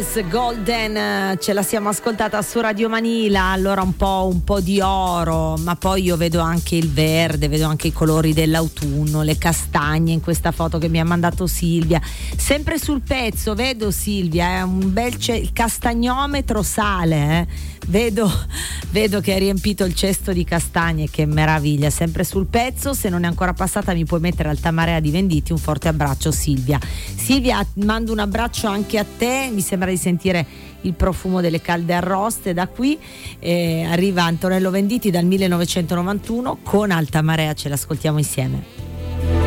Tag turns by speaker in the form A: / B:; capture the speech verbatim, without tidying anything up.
A: Angels Golden, ce la siamo ascoltata su Radio Manila. Allora un po', un po' di oro, ma poi io vedo anche il verde, vedo anche i colori dell'autunno, le castagne in questa foto che mi ha mandato Silvia. Sempre sul pezzo, vedo Silvia, è un bel ce- il castagnometro sale, eh. Vedo, vedo che hai riempito il cesto di castagne, che meraviglia, sempre sul pezzo. Se non è ancora passata mi puoi mettere Alta Marea di Venditti. Un forte abbraccio Silvia. Silvia, mando un abbraccio anche a te, mi sembra di sentire il profumo delle calde arroste da qui. Eh, arriva Antonello Venditti dal millenovecentonovantuno con Alta Marea, ce l'ascoltiamo insieme.